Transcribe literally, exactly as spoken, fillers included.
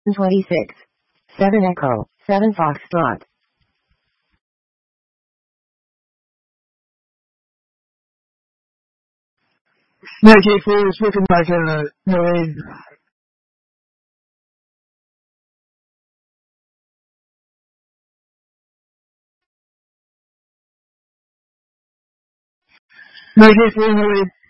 twenty-six. seven Echo, seven Foxtrot. ninety-eight four is looking like a, no aid. ninety-eight four, no aid.